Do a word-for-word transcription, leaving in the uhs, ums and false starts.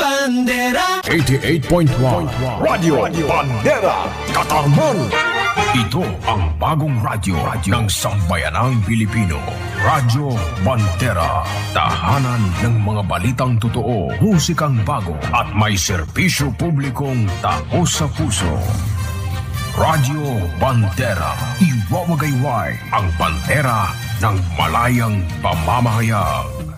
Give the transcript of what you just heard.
Bandera eighty-eight point one Radio Bandera Katarman. Ito ang bagong radyo ng sambayanang Pilipino. Radyo Bandera. Tahanan ng mga balitang totoo, musikang bago at may serbisyo publikong taos sa puso. Radyo Bandera. Iwawagayway ang bandera ng malayang pamamahayag.